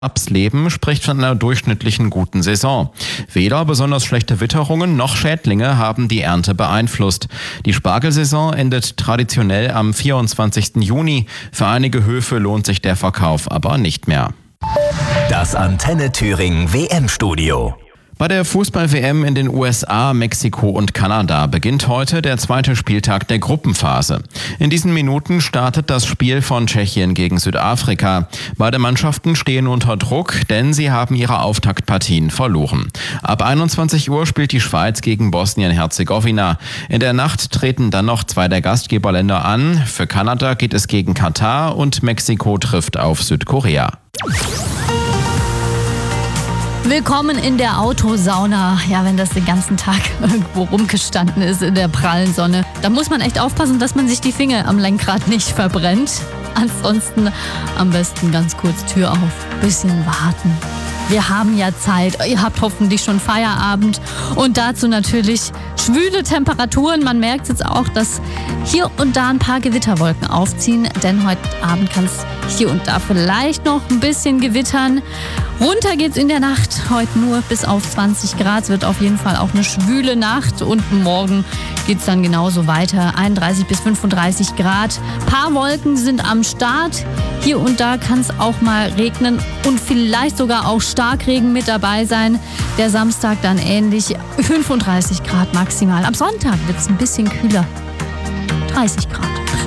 Leben spricht von einer durchschnittlichen guten Saison. Weder besonders schlechte Witterungen noch Schädlinge haben die Ernte beeinflusst. Die Spargelsaison endet traditionell am 24. Juni. Für einige Höfe lohnt sich der Verkauf aber nicht mehr. Das Antenne Thüringen WM-Studio. Bei der Fußball-WM in den USA, Mexiko und Kanada beginnt heute der zweite Spieltag der Gruppenphase. In diesen Minuten startet das Spiel von Tschechien gegen Südafrika. Beide Mannschaften stehen unter Druck, denn sie haben ihre Auftaktpartien verloren. Ab 21 Uhr spielt die Schweiz gegen Bosnien-Herzegowina. In der Nacht treten dann noch zwei der Gastgeberländer an. Für Kanada geht es gegen Katar und Mexiko trifft auf Südkorea. Willkommen in der Autosauna. Ja, wenn das den ganzen Tag irgendwo rumgestanden ist in der prallen Sonne, da muss man echt aufpassen, dass man sich die Finger am Lenkrad nicht verbrennt. Ansonsten am besten ganz kurz Tür auf, bisschen warten. Wir haben ja Zeit. Ihr habt hoffentlich schon Feierabend und dazu natürlich schwüle Temperaturen. Man merkt jetzt auch, dass hier und da ein paar Gewitterwolken aufziehen, denn heute Abend kann es hier und da vielleicht noch ein bisschen gewittern. Runter geht's in der Nacht, heute nur bis auf 20 Grad. Es wird auf jeden Fall auch eine schwüle Nacht und morgen geht's dann genauso weiter. 31 bis 35 Grad. Paar Wolken sind am Start. Hier und da kann es auch mal regnen und vielleicht sogar auch Starkregen mit dabei sein. Der Samstag dann ähnlich, 35 Grad maximal. Am Sonntag wird es ein bisschen kühler, 30 Grad.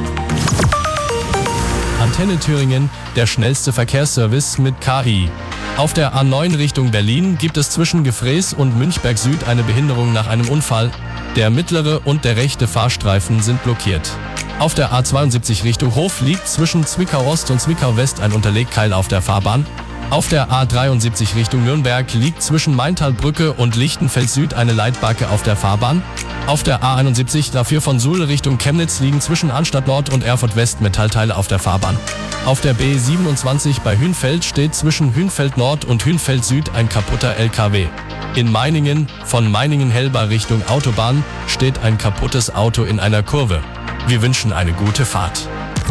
Antenne Thüringen, der schnellste Verkehrsservice mit KI. Auf der A9 Richtung Berlin gibt es zwischen Gefräß und Münchberg Süd eine Behinderung nach einem Unfall. Der mittlere und der rechte Fahrstreifen sind blockiert. Auf der A72 Richtung Hof liegt zwischen Zwickau Ost und Zwickau West ein Unterlegkeil auf der Fahrbahn. Auf der A73 Richtung Nürnberg liegt zwischen Maintalbrücke und Lichtenfeld Süd eine Leitbacke auf der Fahrbahn. Auf der A71 dafür von Suhl Richtung Chemnitz liegen zwischen Arnstadt Nord und Erfurt West Metallteile auf der Fahrbahn. Auf der B27 bei Hünfeld steht zwischen Hünfeld Nord und Hünfeld Süd ein kaputter LKW. In Meiningen, von Meiningen-Helber Richtung Autobahn, steht ein kaputtes Auto in einer Kurve. Wir wünschen eine gute Fahrt.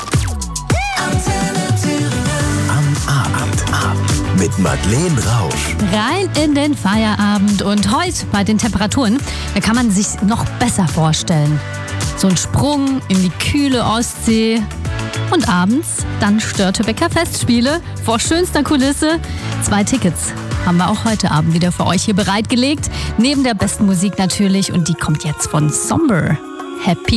Mit Madeleine Rausch. Rein in den Feierabend und heute bei den Temperaturen, da kann man sich noch besser vorstellen. So ein Sprung in die kühle Ostsee und abends dann Störtebeker Festspiele vor schönster Kulisse. 2 Tickets haben wir auch heute Abend wieder für euch hier bereitgelegt. Neben der besten Musik natürlich und die kommt jetzt von Somber. Happy